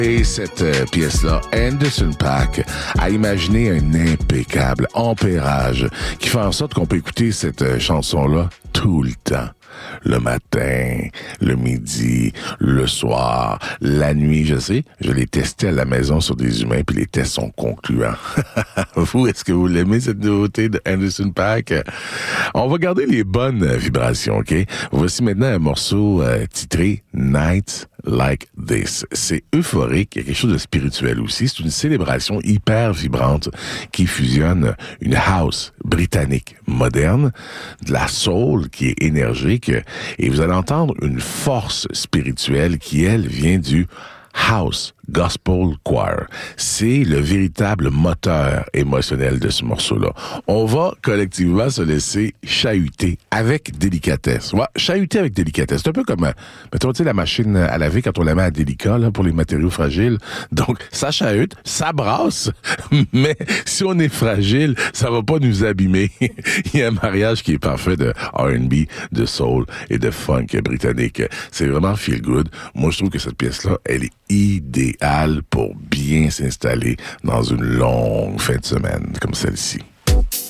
Et cette pièce-là, Anderson .Paak a imaginé un impeccable ampérage qui fait en sorte qu'on peut écouter cette chanson-là tout le temps. Le matin, le midi, le soir, la nuit, je sais, je l'ai testé à la maison sur des humains, puis les tests sont concluants. Vous, est-ce que vous l'aimez, cette nouveauté de Anderson .Paak? On va garder les bonnes vibrations, OK? Voici maintenant un morceau titré Nights Like This. C'est euphorique, il y a quelque chose de spirituel aussi. C'est une célébration hyper vibrante qui fusionne une house britannique moderne, de la soul qui est énergique, et vous allez entendre une force spirituelle qui, elle, vient du House Gospel Choir. C'est le véritable moteur émotionnel de ce morceau-là. On va collectivement se laisser chahuter avec délicatesse. Ouais, chahuter avec délicatesse. C'est un peu comme, mettons, tu sais, la machine à laver quand on la met à délicat, là, pour les matériaux fragiles. Donc, ça chahute, ça brasse, mais si on est fragile, ça va pas nous abîmer. Il y a un mariage qui est parfait de R&B, de soul et de funk britannique. C'est vraiment feel good. Moi, je trouve que cette pièce-là, elle est idéale pour bien s'installer dans une longue fin de semaine comme celle-ci.